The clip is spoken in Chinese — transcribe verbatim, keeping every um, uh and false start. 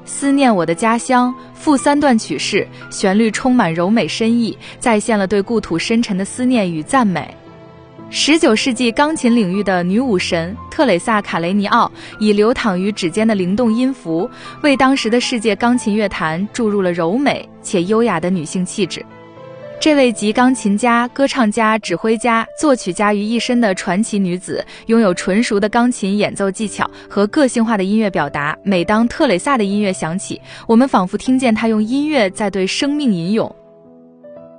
思念我的家乡，赋三段曲式，旋律充满柔美深意，再现了对故土深沉的思念与赞美。十九世纪钢琴领域的女武神特蕾萨·卡雷尼奥以流淌于指尖的灵动音符，为当时的世界钢琴乐坛注入了柔美且优雅的女性气质。这位集钢琴家、歌唱家、指挥家、作曲家于一身的传奇女子，拥有纯熟的钢琴演奏技巧和个性化的音乐表达。每当特蕾萨的音乐响起，我们仿佛听见她用音乐在对生命吟咏。